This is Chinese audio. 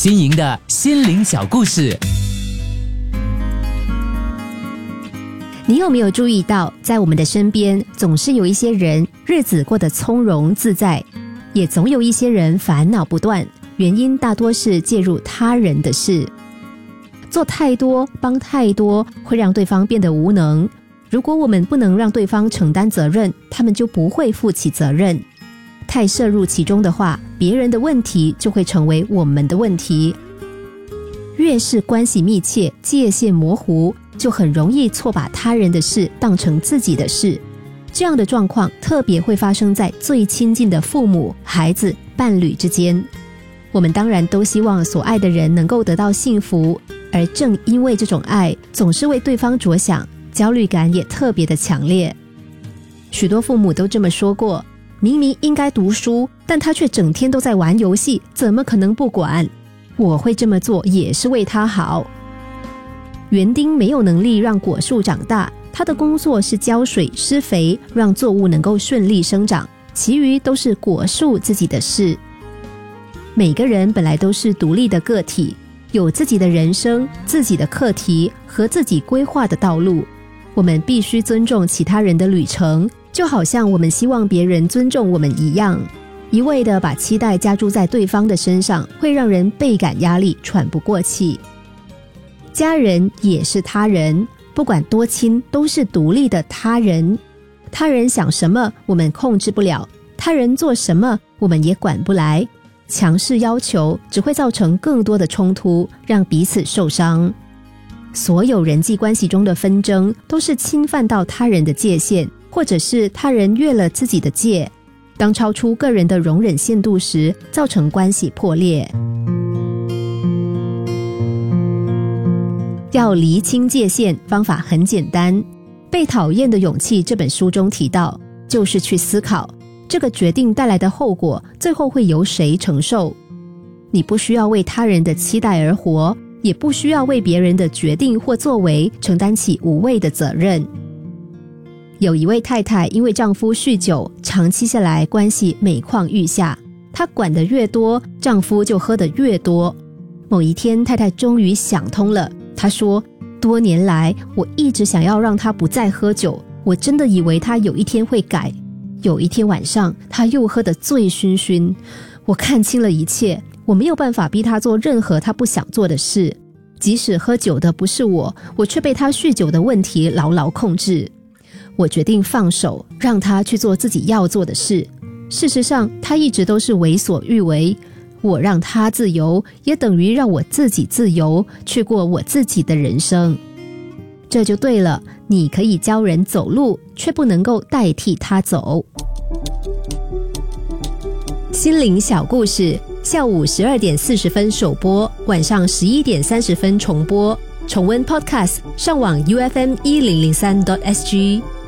新颖的心灵小故事。 你有没有注意到，在我们的身边总是有一些人日子过得从容自在，也总有一些人烦恼不断，原因大多是介入他人的事。做太多帮太多会让对方变得无能，如果我们不能让对方承担责任，他们就不会负起责任。太涉入其中的话，别人的问题就会成为我们的问题。越是关系密切，界限模糊，就很容易错把他人的事当成自己的事。这样的状况特别会发生在最亲近的父母、孩子、伴侣之间。我们当然都希望所爱的人能够得到幸福，而正因为这种爱总是为对方着想，焦虑感也特别的强烈。许多父母都这么说过，明明应该读书，但他却整天都在玩游戏，怎么可能不管？我会这么做也是为他好。园丁没有能力让果树长大，他的工作是浇水施肥，让作物能够顺利生长，其余都是果树自己的事。每个人本来都是独立的个体，有自己的人生、自己的课题和自己规划的道路。我们必须尊重其他人的旅程，就好像我们希望别人尊重我们一样。一味地把期待加诸在对方的身上，会让人倍感压力，喘不过气。家人也是他人，不管多亲，都是独立的他人。他人想什么，我们控制不了；他人做什么，我们也管不来。强势要求只会造成更多的冲突，让彼此受伤。所有人际关系中的纷争，都是侵犯到他人的界限，或者是他人越了自己的界。当超出个人的容忍限度时，造成关系破裂。要厘清界限，方法很简单。《被讨厌的勇气》这本书中提到，就是去思考这个决定带来的后果，最后会由谁承受。你不需要为他人的期待而活，也不需要为别人的决定或作为承担起无谓的责任。有一位太太因为丈夫酗酒，长期下来关系每况愈下，她管得越多，丈夫就喝得越多。某一天，太太终于想通了，她说，多年来我一直想要让他不再喝酒，我真的以为他有一天会改。有一天晚上，他又喝得醉醺醺，我看清了一切，我没有办法逼他做任何他不想做的事。即使喝酒的不是我却被他酗酒的问题牢牢控制。我决定放手，让他去做自己要做的事。事实上，他一直都是为所欲为。我让他自由，也等于让我自己自由，去过我自己的人生。这就对了，你可以教人走路，却不能够代替他走。心灵小故事，下午12点40分首播，晚上11点30分重播。重温 Podcast， 上网 UFM1003.SG。